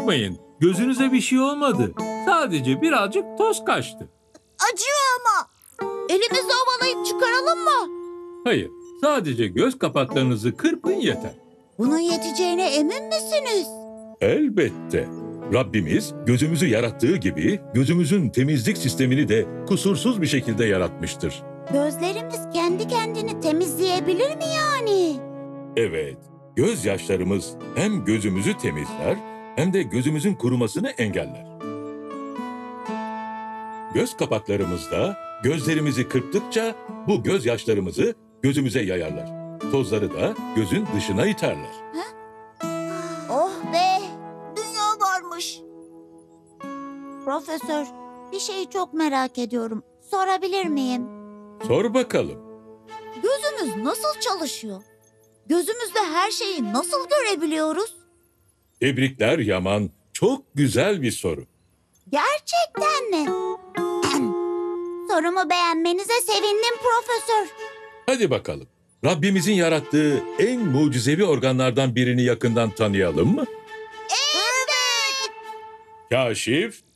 korkmayın. Gözünüze bir şey olmadı. Sadece birazcık toz kaçtı. Acıyor ama. Elimizi ovalayıp çıkaralım mı? Hayır, sadece göz kapaklarınızı kırpın yeter. Bunun yeteceğine emin misiniz? Elbette. Rabbimiz gözümüzü yarattığı gibi gözümüzün temizlik sistemini de kusursuz bir şekilde yaratmıştır. Gözlerimiz kendi kendini temizleyebilir mi yani? Evet, gözyaşlarımız hem gözümüzü temizler hem de gözümüzün kurumasını engeller. Göz kapaklarımızda gözlerimizi kırptıkça bu gözyaşlarımızı gözümüze yayarlar. Tozları da gözün dışına iterler. Oh be! Dünya varmış. Profesör, bir şeyi çok merak ediyorum. Sorabilir miyim? Sor bakalım. Gözümüz nasıl çalışıyor? Gözümüzle her şeyi nasıl görebiliyoruz? Tebrikler Yaman. Çok güzel bir soru. Gerçekten mi? Sorumu beğenmenize sevindim profesör. Hadi bakalım. Rabbimizin yarattığı en mucizevi organlardan birini yakından tanıyalım mı? Evet. Kaşif